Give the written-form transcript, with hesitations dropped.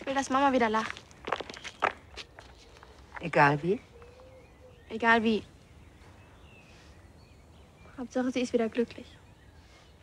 Ich will, dass Mama wieder lacht. Egal wie? Egal wie. Hauptsache, sie ist wieder glücklich.